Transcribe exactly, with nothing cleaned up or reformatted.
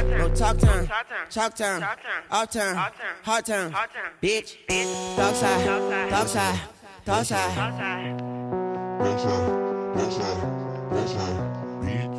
No talk time, chalk time, off time, hard time, bitch. Dark side, dark side, dark side. West side, west side, west side, bitch.